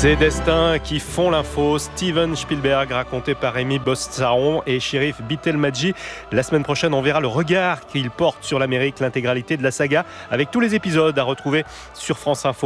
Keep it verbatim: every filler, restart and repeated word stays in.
Ces destins qui font l'info, Steven Spielberg raconté par Rémi Bossaron et Chérif Bitelmadji. La semaine prochaine, on verra le regard qu'il porte sur l'Amérique, l'intégralité de la saga avec tous les épisodes à retrouver sur France Info.